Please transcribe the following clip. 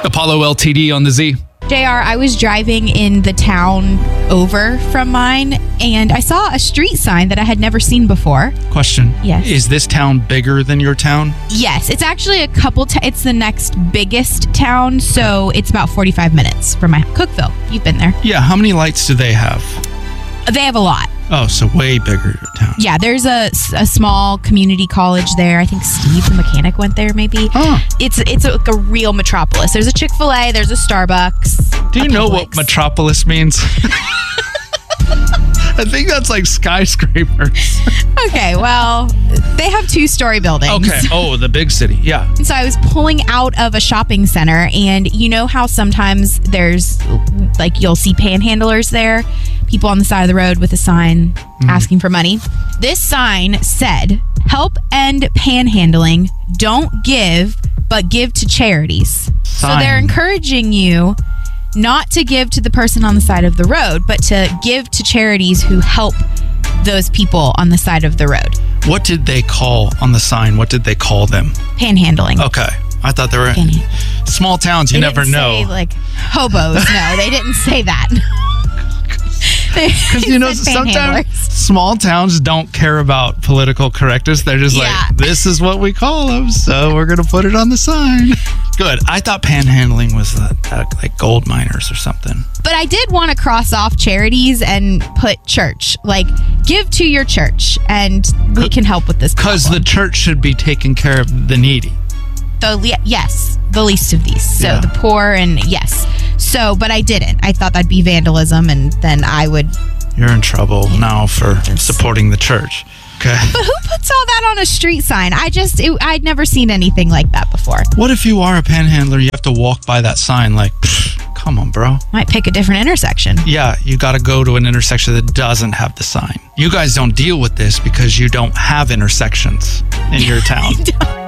Apollo LTD on the Z. JR, I was driving in the town over from mine, and I saw a street sign that I had never seen before. Question. Yes. Is this town bigger than your town? Yes, it's actually it's the next biggest town, so it's about 45 minutes from my Cookville. You've been there. Yeah. How many lights do they have? They have a lot. Oh, so way bigger town. Yeah, there's a small community college there. I think Steve, the mechanic, went there maybe. Huh. It's like a real metropolis. There's a Chick-fil-A, there's a Starbucks. Do you know Publix. what metropolis means? I think that's like skyscrapers. Okay, well, they have 2-story buildings. Okay. Oh, the big city. Yeah. So I was pulling out of a shopping center, and you know how sometimes there's, like, you'll see panhandlers there? People on the side of the road with a sign asking for money. This sign said, "Help end panhandling. Don't give, but give to charities." So they're encouraging you not to give to the person on the side of the road, but to give to charities who help those people on the side of the road. What did they call on the sign? What did they call them? Panhandling. Okay. I thought they were small towns. You They never didn't know. say, like, hobos. No, they didn't say that. Because, sometimes small towns don't care about political correctness. They're just like, this is what we call them, so we're going to put it on the sign. Good. I thought panhandling was like gold miners or something. But I did want to cross off charities and put church. Like, give to your church, and we can help with this problem. Because the church should be taking care of the needy. Yes, the least of these. So Yeah. the poor, and yes. So, but I didn't. I thought that'd be vandalism, and then I would. You're in trouble now for supporting the church. Okay. But who puts all that on a street sign? I'd never seen anything like that before. What if you are a panhandler? You have to walk by that sign like, come on, bro. Might pick a different intersection. Yeah, you got to go to an intersection that doesn't have the sign. You guys don't deal with this because you don't have intersections in your town.